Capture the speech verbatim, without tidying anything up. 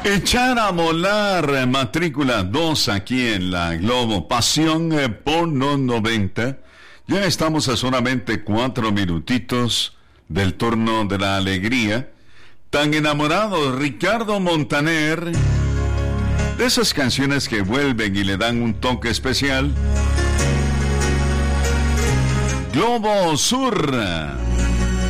Echar a volar, matrícula dos aquí en la Globo, Pasión eh, por los noventa. Ya estamos a solamente cuatro minutitos del turno de la alegría. Tan enamorado Ricardo Montaner, de esas canciones que vuelven y le dan un toque especial. Globo Sur.